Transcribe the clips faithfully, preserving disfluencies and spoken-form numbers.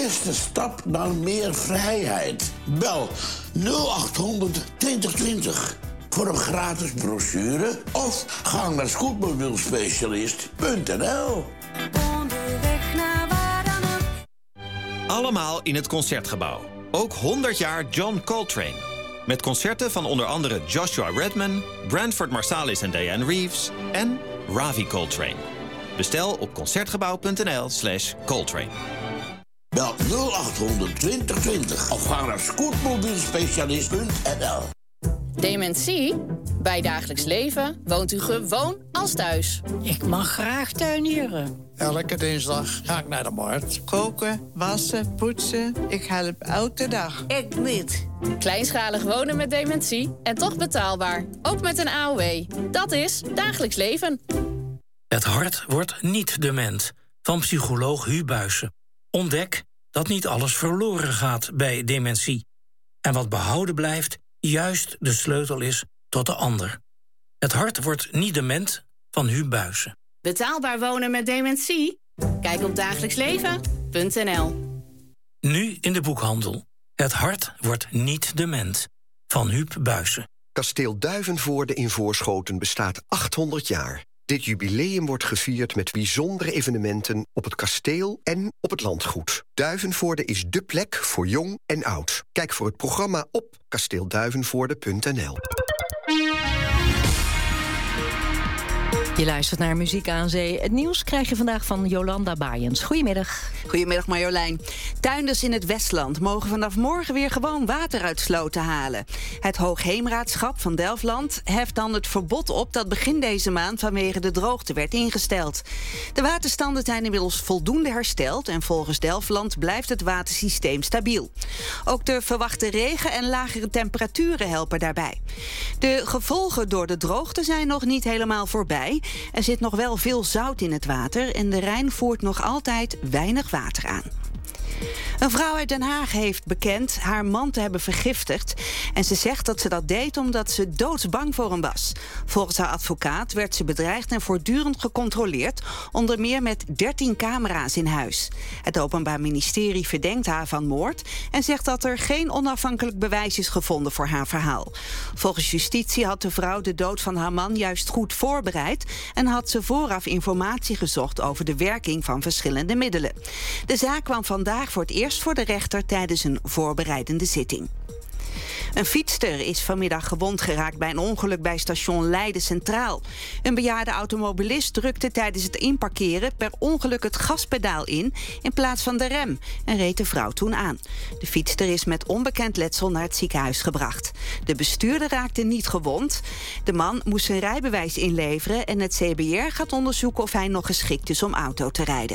eerste stap naar meer vrijheid. Bel nul acht honderd twintig twintig voor een gratis brochure of ga naar scootmobielspecialist punt n l. Allemaal in het Concertgebouw. Ook honderd jaar John Coltrane. Met concerten van onder andere Joshua Redman, Branford Marsalis en Diane Reeves en Ravi Coltrane. Bestel op concertgebouw punt n l slash Coltrane. Bel nul acht honderd twintig twintig of ga naar scootmobielspecialist punt n l. Dementie? Bij dagelijks leven woont u gewoon als thuis. Ik mag graag tuinieren. Elke dinsdag ga ik naar de markt. Koken, wassen, poetsen. Ik help elke dag. Ik niet. Kleinschalig wonen met dementie en toch betaalbaar. Ook met een A O W. Dat is dagelijks leven. Het hart wordt niet dement. Van psycholoog Huub Buijsen. Ontdek dat niet alles verloren gaat bij dementie. En wat behouden blijft, juist de sleutel is tot de ander. Het hart wordt niet dement van Huub Buijsen. Betaalbaar wonen met dementie? Kijk op dagelijks leven punt n l. Nu in de boekhandel. Het hart wordt niet dement van Huub Buijsen. Kasteel Duivenvoorde in Voorschoten bestaat achthonderd jaar. Dit jubileum wordt gevierd met bijzondere evenementen op het kasteel en op het landgoed. Duivenvoorde is dé plek voor jong en oud. Kijk voor het programma op kasteel duivenvoorde punt n l. Je luistert naar Muziek aan Zee. Het nieuws krijg je vandaag van Jolanda Baaiens. Goedemiddag. Goedemiddag Marjolein. Tuinders in het Westland mogen vanaf morgen weer gewoon water uit sloten halen. Het Hoogheemraadschap van Delfland heft dan het verbod op dat begin deze maand vanwege de droogte werd ingesteld. De waterstanden zijn inmiddels voldoende hersteld en volgens Delfland blijft het watersysteem stabiel. Ook de verwachte regen en lagere temperaturen helpen daarbij. De gevolgen door de droogte zijn nog niet helemaal voorbij. Er zit nog wel veel zout in het water en de Rijn voert nog altijd weinig water aan. Een vrouw uit Den Haag heeft bekend haar man te hebben vergiftigd. En ze zegt dat ze dat deed omdat ze doodsbang voor hem was. Volgens haar advocaat werd ze bedreigd en voortdurend gecontroleerd. Onder meer met dertien camera's in huis. Het Openbaar Ministerie verdenkt haar van moord en zegt dat er geen onafhankelijk bewijs is gevonden voor haar verhaal. Volgens justitie had de vrouw de dood van haar man juist goed voorbereid en had ze vooraf informatie gezocht over de werking van verschillende middelen. De zaak kwam vandaag voor het eerst voor de rechter tijdens een voorbereidende zitting. Een fietster is vanmiddag gewond geraakt bij een ongeluk bij station Leiden Centraal. Een bejaarde automobilist drukte tijdens het inparkeren per ongeluk het gaspedaal in in plaats van de rem en reed de vrouw toen aan. De fietster is met onbekend letsel naar het ziekenhuis gebracht. De bestuurder raakte niet gewond. De man moest zijn rijbewijs inleveren en het C B R gaat onderzoeken of hij nog geschikt is om auto te rijden.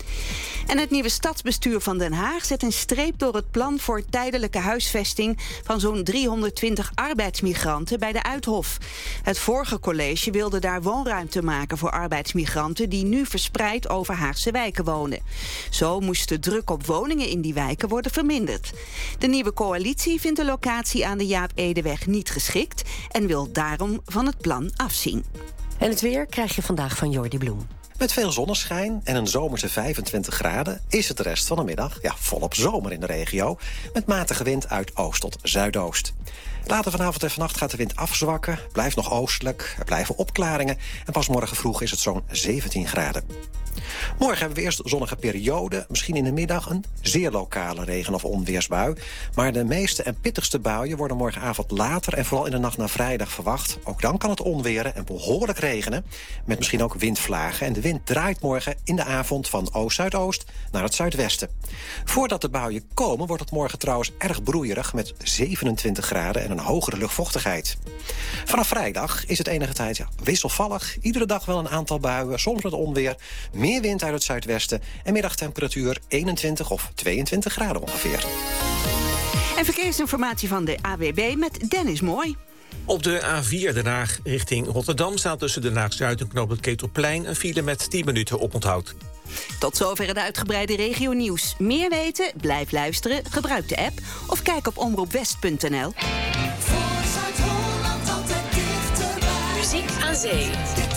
En het nieuwe stadsbestuur van Den Haag zet een streep door het plan voor tijdelijke huisvesting van zo'n driehonderdtwintig arbeidsmigranten bij de Uithof. Het vorige college wilde daar woonruimte maken voor arbeidsmigranten die nu verspreid over Haagse wijken wonen. Zo moest de druk op woningen in die wijken worden verminderd. De nieuwe coalitie vindt de locatie aan de Jaap Edeweg niet geschikt en wil daarom van het plan afzien. En het weer krijg je vandaag van Jordi Bloem. Met veel zonneschijn en een zomerse vijfentwintig graden is het de rest van de middag ja, volop zomer in de regio. Met matige wind uit oost tot zuidoost. Later vanavond en vannacht gaat de wind afzwakken. Blijft nog oostelijk, er blijven opklaringen. En pas morgen vroeg is het zo'n zeventien graden. Morgen hebben we eerst zonnige periode. Misschien in de middag een zeer lokale regen- of onweersbui. Maar de meeste en pittigste buien worden morgenavond later en vooral in de nacht naar vrijdag verwacht. Ook dan kan het onweren en behoorlijk regenen. Met misschien ook windvlagen. En de wind draait morgen in de avond van oost-zuidoost naar het zuidwesten. Voordat de buien komen wordt het morgen trouwens erg broeierig met zevenentwintig graden en een hogere luchtvochtigheid. Vanaf vrijdag is het enige tijd ja, wisselvallig. Iedere dag wel een aantal buien, soms met onweer. Meer wind uit het zuidwesten en middagtemperatuur eenentwintig of tweeëntwintig graden ongeveer. En verkeersinformatie van de A W B met Dennis Mooi. Op de A vier Den Haag richting Rotterdam staat tussen Den Haag-Zuid en Knoop het Ketelplein een file met tien minuten oponthoud. Tot zover het uitgebreide regionieuws. Meer weten? Blijf luisteren, gebruik de app of kijk op omroep west punt n l. Voor Zuid-Holland altijd dichterbij. Muziek aan Zee.